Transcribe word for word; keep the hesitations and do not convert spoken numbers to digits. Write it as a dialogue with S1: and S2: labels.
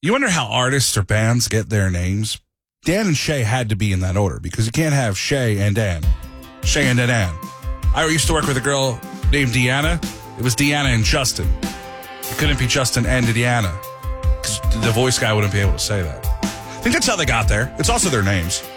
S1: You wonder how artists or bands get their names? Dan and Shay had to be in that order because you can't have Shay and Dan. Shay and Dan. I used to work with a girl named Deanna. It was Deanna and Justin. It couldn't be Justin and Deanna because the voice guy wouldn't be able to say that. I think that's how they got there. It's also their names.